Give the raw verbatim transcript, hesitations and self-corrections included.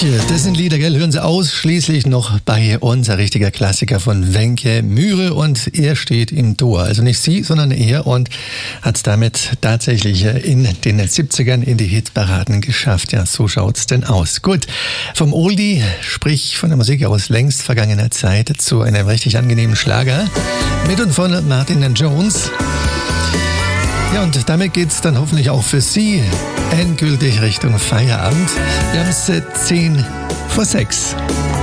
Das sind Lieder, gell? Hören Sie ausschließlich noch bei uns. Ein richtiger Klassiker von Wenke Mühre und er steht im Tor. Also nicht sie, sondern er und hat es damit tatsächlich in den siebzigern in die Hitparaden geschafft. Ja, so schaut's denn aus. Gut, vom Oldie, sprich von der Musik aus längst vergangener Zeit zu einem richtig angenehmen Schlager mit und von Martin Jones. Ja, und damit geht's dann hoffentlich auch für Sie endgültig Richtung Feierabend. Wir haben es zehn vor sechs.